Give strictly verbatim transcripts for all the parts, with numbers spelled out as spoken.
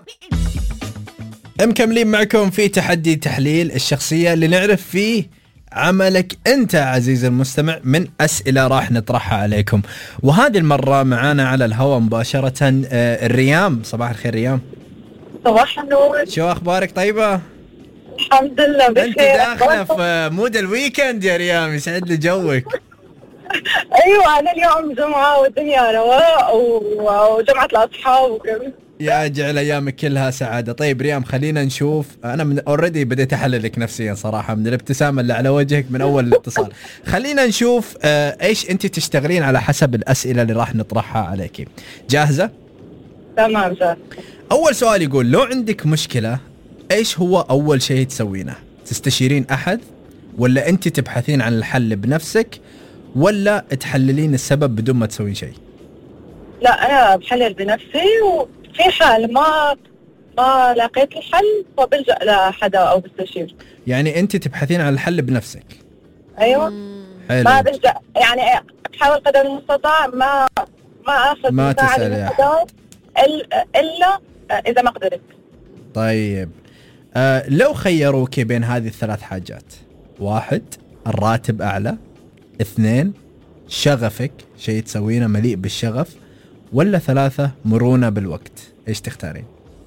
مكملين معكم في تحدي تحليل الشخصية اللي نعرف فيه عملك أنت عزيز المستمع من أسئلة راح نطرحها عليكم. وهذه المرة معانا على الهواء مباشرة الريام. صباح الخير ريام. صباح النور. شو أخبارك؟ طيبة؟ الحمد لله بخير. أنت داخلة في مود الويكند يا ريام، يسعد لي جوك. أيوة أنا اليوم جمعة والدنيا رواء وجمعة الأصحاب وكذا. يا جعل أيامك كلها سعادة. طيب ريام خلينا نشوف، أنا من أوريدي بديت أحللك نفسيا صراحة من الابتسامة اللي على وجهك من أول الاتصال. خلينا نشوف آه إيش أنت تشتغلين على حسب الأسئلة اللي راح نطرحها عليك. جاهزة؟ تمام جاهز. أول سؤال يقول لو عندك مشكلة إيش هو أول شيء تسوينه؟ تستشيرين أحد ولا أنت تبحثين عن الحل بنفسك ولا تحللين السبب بدون ما تسوين شيء؟ لا أنا بحلل بنفسي، وفي حال ما ما لقيت الحل فبلجأ لحدا أو بستشير. يعني أنت تبحثين عن الحل بنفسك؟ أيوة. حلو. ما بلجأ، يعني بحاول قدر المستطاع ما ما أخذ ما مساعدة من حدا إلا إذا ما قدرت. طيب آه لو خيروك بين هذه الثلاث حاجات، واحد الراتب أعلى، اثنين شغفك شيء تسوينه مليء بالشغف، ولا ثلاثة مرونة بالوقت، ايش تختارين؟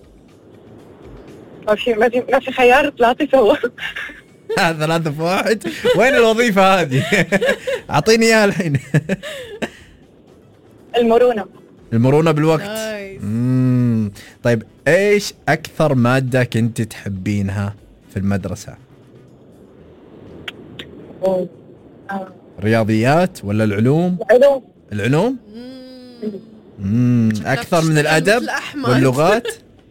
ما في ما في ما في خيار، ثلاثة سوا. ثلاثة في واحد. وين الوظيفة هذه؟ أعطيني إياها الحين. المرونة. المرونة بالوقت. مم. طيب ايش أكثر مادة كنت تحبينها في المدرسة؟ أوه. رياضيات ولا العلوم؟ العلوم. العلوم؟ مم. أكثر من الأدب واللغات؟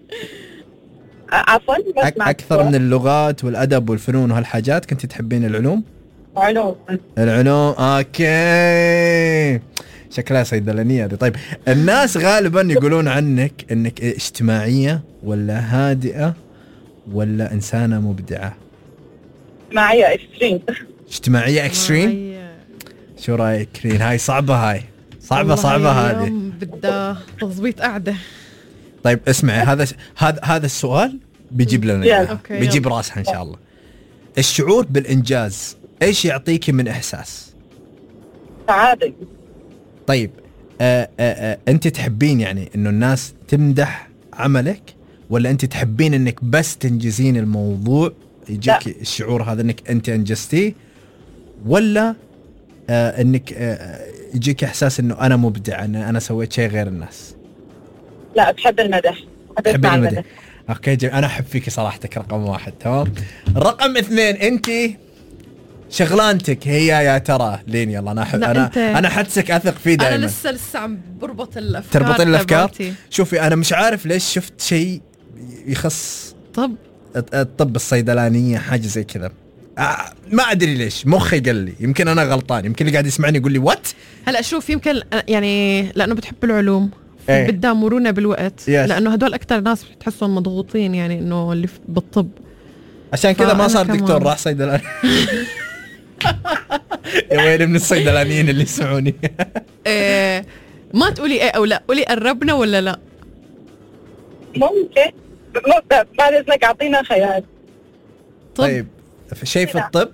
عفوا أك- أكثر من اللغات والأدب والفنون وهالحاجات كنت تحبين العلوم؟ علوم. العلوم. أوكي شكلها صيدلانية دي. طيب الناس غالبا يقولون عنك أنك اجتماعية ولا هادئة ولا إنسانة مبدعة؟ اجتماعية اكستريم. اجتماعية اكستريم؟ شو رأيك رين؟ هاي صعبة، هاي صعبة صعبة هذه، بدها تضبيط قاعدة. طيب اسمعي، هذا هذا هذا السؤال بيجيب لنا إياه. بيجيب راسها إن شاء الله. الشعور بالإنجاز إيش يعطيكي من إحساس؟ سعادة. طيب آآ آآ أنت تحبين يعني إنه الناس تمدح عملك ولا أنت تحبين إنك بس تنجزين الموضوع يجيك الشعور هذا إنك أنت أنجزتيه، ولا آه إنك آه يجيك إحساس إنه أنا مبدع، إن أنا سويت شيء غير الناس؟ لا بحب المدح. بحب المدح. أوكي جميل. أنا أحب فيك صراحتك رقم واحد. تمام. رقم اثنين، أنت شغلانتك هي يا ترى لين يلا أنا أحب أنا أنا حدسك أثق فيه دائما. أنا لسه لسه عم بربط الأفكار. تربطين الأفكار؟ شوفي أنا مش عارف ليش شفت شيء يخص طب الطب الصيدلانية حاجة زي كذا. آه ما أدري ليش مخي قال لي، يمكن أنا غلطان، يمكن اللي قاعد يسمعني يقول لي وات. هلأ شوف يمكن يعني لأنه بتحب العلوم ايه؟ بدها مرونة بالوقت. yes. لأنه هدول أكتر ناس بتحسهم مضغوطين، يعني إنه اللي بالطب عشان كذا ما صار دكتور، راح صيدلاني. يا ويلي من الصيدلانيين اللي يسمعوني. إيه ما تقولي ايه او لا، قولي قربنا ولا لا. ممكن بعد اذنك اعطينا خيار. طيب في شيء في الطب؟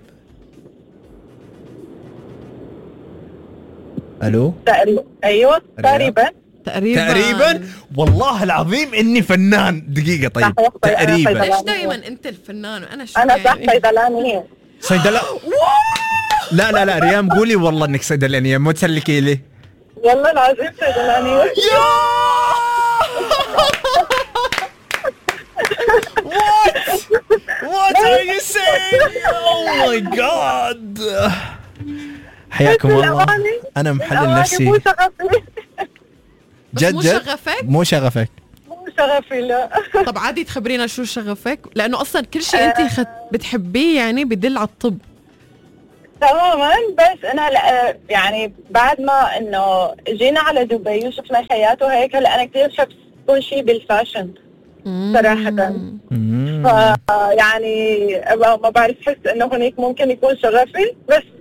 الو تقريبا. ايوه تقريبا تقريبا تقريبا والله العظيم اني فنان. دقيقه طيب تقريبا. ليش دائما انت الفنان وانا شو انا يعني؟ صح صيدلانيه. صيدله. لا لا لا ريام قولي والله انك صيدلانيه، مو تسلكي لي. والله العظيم صيدلانيه. What? What are you saying? Oh my God. حياكم الله. أنا محلل نفسي. مو شغفي. جد مو جد شغفك؟ مو شغفك. مو شغفي لا. طب عادي تخبرينا شو شغفك؟ لأنه أصلا كل شيء أنت خد بتحبيه يعني بدل على الطب. تماما. بس أنا يعني بعد ما إنه جينا على دبي وشفنا الحياة وهيك، هلا أنا كثير بحب كل شيء بالفاشن صراحة. ف يعني ما بعرف، حس إنه هناك ممكن يكون شغفي، بس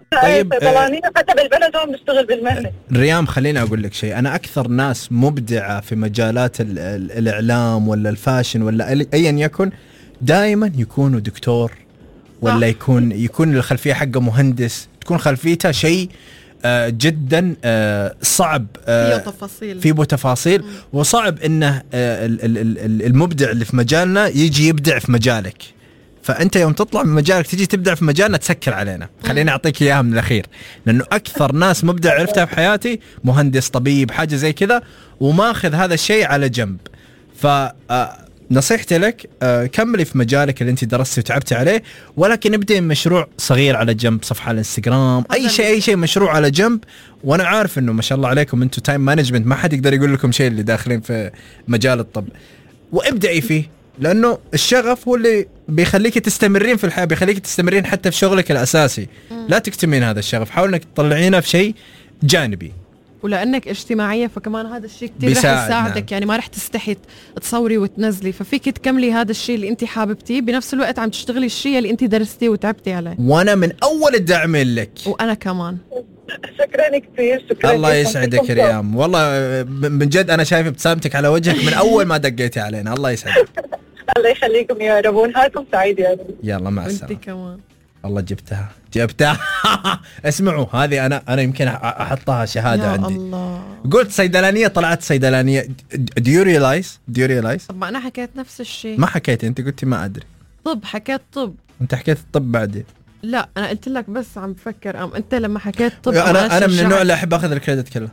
طيب، آه، صيدلانيه حتى بالبلد هون بشتغل بالمهنه. ريام خليني اقول لك شيء، انا اكثر ناس مبدعه في مجالات ال ال الاعلام ولا الفاشن ولا ال- ايا يكن دائما يكونوا دكتور، ولا صح. يكون يكون الخلفيه حقه مهندس، تكون خلفيته شيء آه جدا آه صعب، فيه آه تفاصيل. فيه تفاصيل، وصعب انه آه ال- ال- ال- المبدع اللي في مجالنا يجي يبدع في مجالك. فانت يوم تطلع من مجالك تيجي تبدع في مجالنا تسكر علينا. خليني اعطيك اياها من الاخير، لانه اكثر ناس مبدع عرفتها في حياتي مهندس، طبيب، حاجه زي كذا، وماخذ هذا الشيء على جنب. ف آه، نصيحتي لك آه، كملي في مجالك اللي انت درستي وتعبتي عليه، ولكن ابدأي مشروع صغير على جنب، صفحه على الانستغرام، اي شيء اي شيء مشروع على جنب. وانا عارف انه ما شاء الله عليكم انتم تايم مانجمنت، ما حد يقدر يقول لكم شيء اللي داخلين في مجال الطب، وابدأي فيه، لانه الشغف هو اللي بيخليك تستمرين في الحياه، بيخليك تستمرين حتى في شغلك الاساسي. لا تكتمين هذا الشغف، حاول انك تطلعينه في شيء جانبي. ولانك اجتماعيه فكمان هذا الشيء كثير رح بيساعد، يساعدك. نعم. يعني ما رح تستحي تصوري وتنزلي، ففيك تكملي هذا الشيء اللي انت حاببتيه، بنفس الوقت عم تشتغلي الشيء اللي انت درستيه وتعبتي عليه. وانا من اول الداعمين لك. وانا كمان. شكرا كثير، شكرا. الله يسعدك ريام، والله من جد انا شايف ابتسامتك على وجهك من اول ما دقيتي علينا. الله يسعدك. الله يخليكم يا رب، ونهاركم سعيد يا رب. يلا مع وانت السلامه. كمان. الله جبتها جبتها. اسمعوا هذه انا انا يمكن احطها شهاده يا عندي. الله. قلت صيدلانيه طلعت صيدلانيه. do you realize do you realize طب ما انا حكيت نفس الشيء. ما حكيت، انت قلتي ما ادري. طب حكيت طب. انت حكيت الطب بعدين. لا انا قلت لك بس عم بفكر. ام انت لما حكيت طب انا انا من شجعت. النوع اللي احب اخذ الكريدت كله.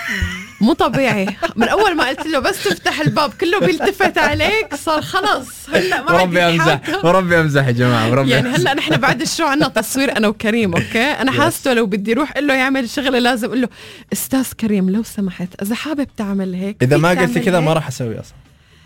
مو طبيعي. من اول ما قلت له بس تفتح الباب كله بيلتفت عليك، صار خلص هلا ما وربي امزح وربي امزح يا جماعه وربي. يعني هلا نحن بعد الشو عنا تصوير انا وكريم، اوكي انا حاسته لو بدي روح له يعمل شغله لازم اقول له استاذ كريم لو سمحت اذا حابب تعمل هيك، اذا فيك ما قلت تعمل كذا ما هيك. راح اسوي اصلا.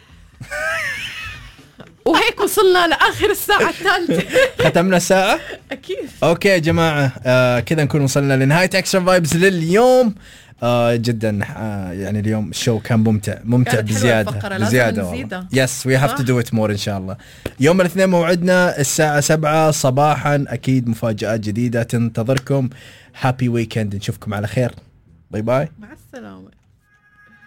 وهيك وصلنا لاخر الساعه الثالثه. ختمنا الساعه. اكيد. اوكي يا جماعه، آه كذا نكون وصلنا لنهايه اكسترا فايبز لليوم. آه جدا آه يعني اليوم الشو كان ممتع ممتع كانت حلوة بزياده الفقرة، لازم بزياده نزيدها. يس وي هاف صح؟ تو دو ات مور ان شاء الله. يوم الاثنين موعدنا الساعه سبعة صباحا، اكيد مفاجات جديده تنتظركم. هابي ويكند، نشوفكم على خير. باي باي. مع السلامه.